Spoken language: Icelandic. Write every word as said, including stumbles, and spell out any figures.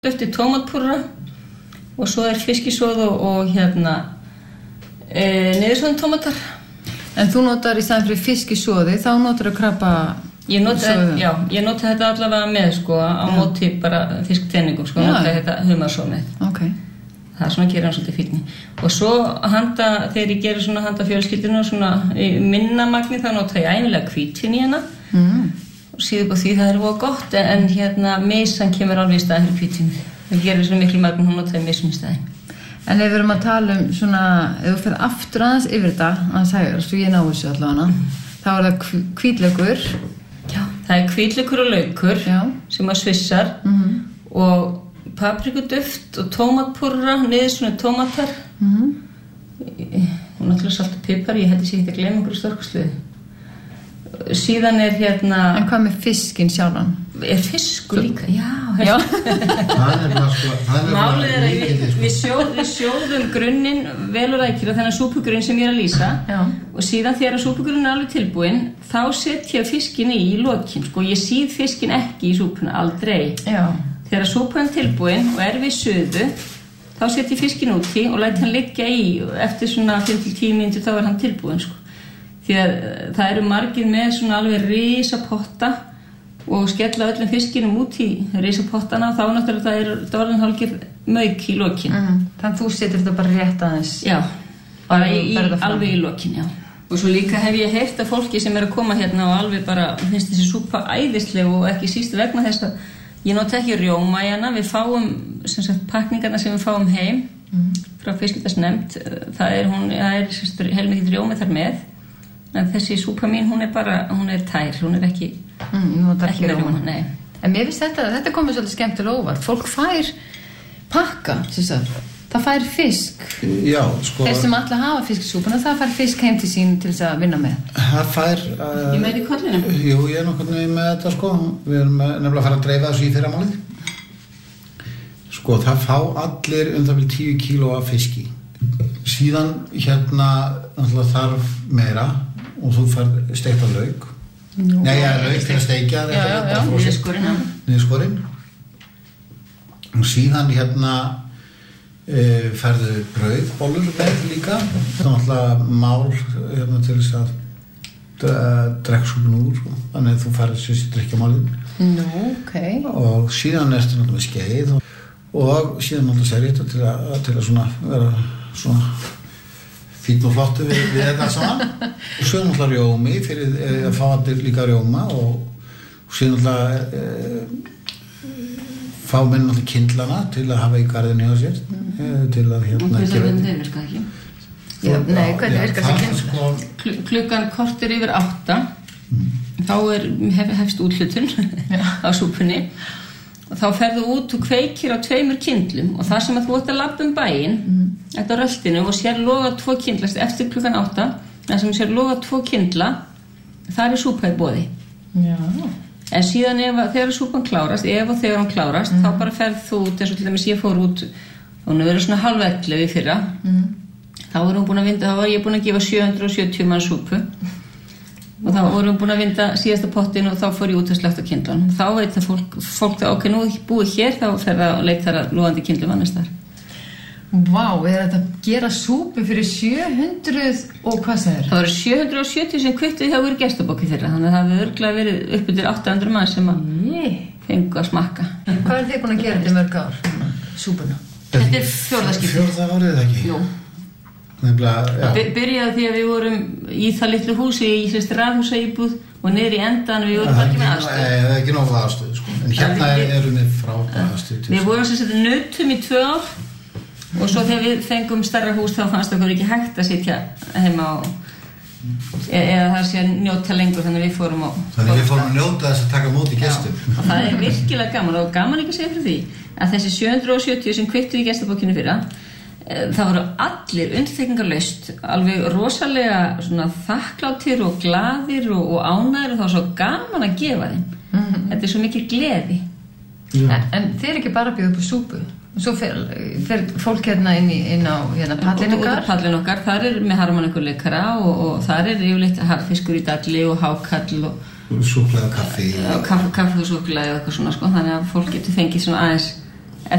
eftir tómatpúrra og svo er fiskisóð og, og hérna e, niðursóðin tómatar. En þú notar í staðinn fyrir fiskisóði, þá notar þú krabba Ég nota, já, ég nota þetta allavega með sko á já. Móti bara fiskteiningum sko, nota þetta humarsóð með. Okay. Það er svona að gera hann svolítið fínni. Og svo handa, þegar ég gerir svona handa fjölskyldinu svona í minna magni, þá nota ég ævinlega hvítvin í hana. Mm. Og síðu upp á því það er voða gott, en hérna misan kemur alveg í staðinn fyrir hvítvin. Það gerir svona miklu magni, hún notaði misan í staðinn. En ef við erum að tala um svona, ef þú fyrir aftur aðeins yfir þetta, aðeins hægur, svo ég ná þessu allavega, mm. þá er það hvítlaukur. Já, það er hvítlaukur og laukur já. Sem að svissar mm-hmm. og paprikuduft og tómatpúrra, niður svona tómatar. Mm-hmm. Og náttúrulega salt og pipar, ég hætti sér ekki að gleyma einhverju stórkostluði. Síðan er hérna... En hvað með fiskinn sjálfan? Er fiskur líka? Já. Já. Það er bara sko... Málið er að við, við, sjóð, við sjóðum grunninn vel og rækir og þennan súpugrunn sem ég er að lýsa. Já. Og síðan þegar súpugrunn er alveg tilbúinn, þá set ég fiskinn í í lokin. Sko, ég síð fiskinn ekki í súpuna, aldrei. Já. Þegar súpan er tilbúinn og er við suðu, þá set ég fiskinn úti og læt hann liggja í. Eftir svona fimm til tíu mínútur þá er hann tilbúinn, sko. Því að það eru margir með svona alveg risapotta og skella öllum fiskinum út í risapottana og þá náttúrulega það er dórðan hálfgerð mauk í lokin. Mm. Þannig þú setur þetta bara rétt aðeins? Já, bara í, í, alveg í lokin, já. Og svo líka hef ég heyrt af fólki sem er að koma hérna og alveg bara finnst þessi súpa æðisleg og ekki síst vegna þess að ég nota ekki rjóma í hana. Við fáum sem sagt pakningarna sem við fáum heim mm. frá fiskitarsnefnd. Það er, hún, það er sem sagt heilmikið rjómi þar með. En þessi súpa mín, hún er bara, hún er tær, hún er ekki, mm, ekki með rjóma, nei. En mér finnst þetta, þetta komið svolítið skemmtilega óvart. Fólk fær pakka, sem það fær fisk. Já, sko... Þeir sem alltaf hafa fisksúpuna, það fær fisk heim til sín til þess að vinna með. Það fær... Uh, ég með í kollinu? Jú, ég er nokkuð með þetta, sko. Við erum nefnilega að fara að dreifa þessu í fyrramálið. Sko, það fá allir um það bil tíu kíló af fiski. Síðan hérna náttúrulega þarf meira og þú fær steikta lauk. Nú, Nei, já, lauk til að steikja. Já, já, já, niðurskorinn. Niðurskorinn. Og síðan hérna e, færðu brauðbollur með líka. Það er náttúrulega mál hérna til þess að drekka súpuna úr. Þannig að þú færðu þessi drikkjamálin. Nú, ok. Og síðan ertu náttúrulega með skeið og, og síðan náttúrulega servíetta til að, til að svona vera svona fín og flottu við, við þetta saman og svo náttúrulega rjómi fyrir e, að fá allir líka rjóma og, og svo náttúrulega e, fá menn náttúrulega kindlana til að hafa í garðinu hjá sér e, til að hérna og til að vinna virka ekki Já, nei, hvernig virkar þessi kindla? Sko, klukkan kortir yfir átta mm. þá er hef, hefst úthlutun á súpunni og þá ferðu út og kveikir á tveimur kindlum og það sem að þú ætti að labba um bæinn mm. eftir röltinu og sér loga tvo kindla eftir klukkan átta það sem sér loga tvo kindla það er súpa í boði Já. En síðan ef, þegar súpan klárast ef og þegar hún klárast mm. þá bara ferð þú út eins og til dæmis ég fór út og hún verður svona halv ellefu í fyrra mm. þá var hún búin að vinda þá var ég búin að gefa sjö hundruð og sjötíu mann súpu og þá vorum við búin að vinda síðasta pottin og þá fór ég út að slökta kindlan þá veit það fólk, fólk það ok, nú búið hér þá fer það að leita þar að lúandi kindlum annars þar Vá, er þetta að gera súpu fyrir sjö hundruð og hvað það er? Það voru sjö hundruð og sjötíu sem kvittuði það voru gestabóki þeirra þannig að það hefur örglega verið upp yfir átta hundruð mann sem að yeah. fengu að smakka Hvað er þið búin að gera þetta mörg ár, súpuna? Þetta er fjórðaskipti Fjórða árið ekki? Jú Nefnilega, By- byrjaði því að við vorum í það litlu húsi í sérst raðhúsaíbúð og niður í endan við vorum ekki með aðstöð Nei, það er ekki nóg aðstöð sko. En hérna við, erum við frábæð aðstöð Við vorum sérst nutum í tvö ár og svo þegar við fengum stærra hús þá fannst okkur ekki hægt að sitja heima og e- eða það sé að njóta lengur þannig við fórum á Þannig við fórum að njóta þess að taka móti gestum og það er virkilega gaman og gaman ekki að segja fyrir því að þessi sjö hundruð og sjötíu sem kvittuði í gestabókinu fyrra það voru allir undirtekningarlaust alveg rosalega svona þakklátir og glaðir og, og ánægðir og það var svo gaman að gefa þeim mm-hmm. Þetta er svo mikið gleði en, en þeir er ekki bara að bjóða upp á súpu og svo fer, fer fólk hérna inn, í, inn á hérna pallin okkar pallin okkar, þar er með harmoníkuleikara og, og þar er yfirleitt fiskur í dalli og hákall og súkkulaði og kaffi og kaffi, kaffi og súkkulaði og eitthvað svona sko þannig að fólk getur fengið svona aðeins